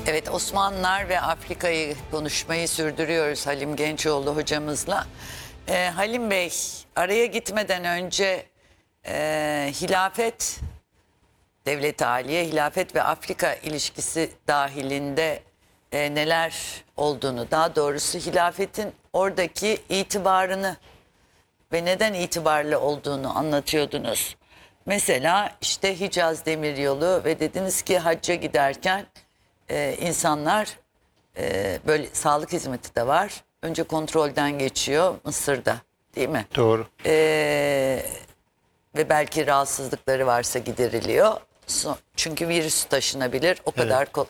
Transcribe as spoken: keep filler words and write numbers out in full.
Evet, Osmanlılar ve Afrika'yı konuşmayı sürdürüyoruz Halim Gençoğlu hocamızla. Ee, Halim Bey, araya gitmeden önce e, hilafet, devlet-i aliye, hilafet ve Afrika ilişkisi dahilinde e, neler olduğunu, daha doğrusu hilafetin oradaki itibarını ve neden itibarlı olduğunu anlatıyordunuz. Mesela işte Hicaz Demiryolu ve dediniz ki hacca giderken e, insanlar e, böyle sağlık hizmeti de var. Önce kontrolden geçiyor Mısır'da, değil mi? Doğru. E, ve belki rahatsızlıkları varsa gideriliyor. So- Çünkü virüs taşınabilir. O kadar ko-